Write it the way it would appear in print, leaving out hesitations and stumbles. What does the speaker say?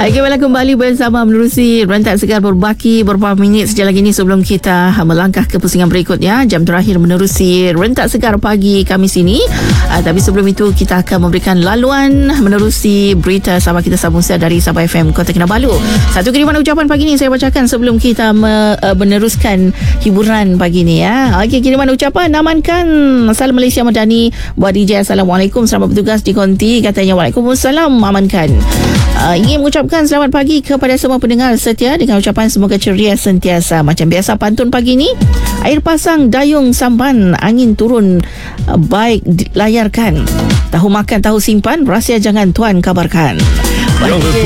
Kembali bersama menerusi Rentak Segar berbaki beberapa minit sejak lagi ni sebelum kita melangkah ke pusingan berikutnya. Jam terakhir menerusi Rentak Segar pagi Khamis ini. Tapi sebelum itu kita akan memberikan laluan menerusi berita Sabah Kita Sambung dari Sabah FM Kota Kinabalu. Satu kiriman ucapan pagi ni saya bacakan sebelum kita meneruskan hiburan pagi ni ya. Okey, kiriman ucapan amankan. Salam Malaysia Madani buat DJ. Assalamualaikum, selamat bertugas di konti. Katanya Waalaikumsalam, amankan. Ingin mengucapkan selamat pagi kepada semua pendengar setia dengan ucapan semoga ceria sentiasa. Macam biasa pantun pagi ni, air pasang dayung sampan, angin turun baik layarkan, tahu makan tahu simpan, rahsia jangan tuan kabarkan. Yang